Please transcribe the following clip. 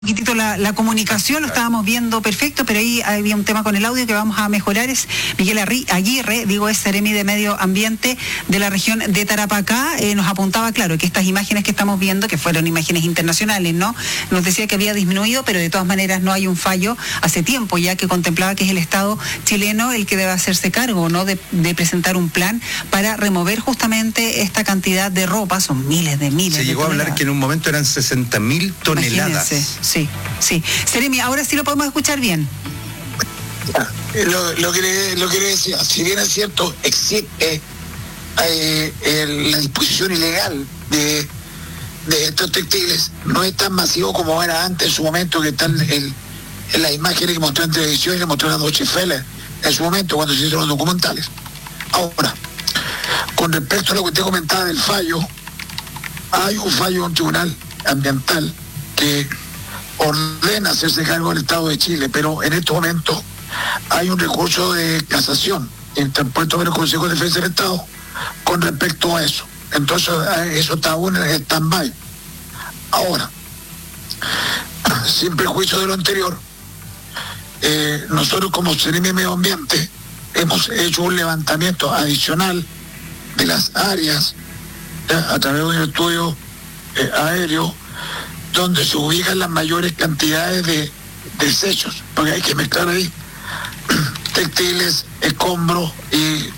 poquitito la comunicación, lo estábamos viendo perfecto, pero ahí había un tema con el audio que vamos a mejorar. Es Miguel Aguirre, es Seremi de Medio Ambiente de la región de Tarapacá. Nos apuntaba, claro, que estas imágenes que estamos viendo, que fueron imágenes internacionales, ¿no? Nos decía que había disminuido, pero de todas maneras no hay un fallo hace tiempo ya que contemplaba que es el Estado chileno el que debe hacerse cargo, ¿no? De presentar un plan para remover justamente esta cantidad de ropa, son miles. Se llegó a hablar que en un momento eran 60.000 toneladas. Imagínense. Sí. Seremi, ahora sí lo podemos escuchar bien. Lo que le decía, si bien es cierto, existe la disposición ilegal de estos textiles, no es tan masivo como era antes en su momento, que están en las imágenes que mostró en televisión y que mostró la Deutsche Welle en su momento cuando se hicieron los documentales. Ahora, con respecto a lo que usted comentaba del fallo, hay un fallo de un tribunal ambiental que ordena hacerse cargo del Estado de Chile, pero en estos momentos hay un recurso de casación interpuesto por el Consejo de Defensa del Estado con respecto a eso. Entonces eso está aún en stand-by. Ahora, sin prejuicio de lo anterior, nosotros como Seremi de Medio Ambiente hemos hecho un levantamiento adicional de las áreas a través de un estudio aéreo donde se ubican las mayores cantidades de desechos, porque hay que mezclar ahí textiles, escombros y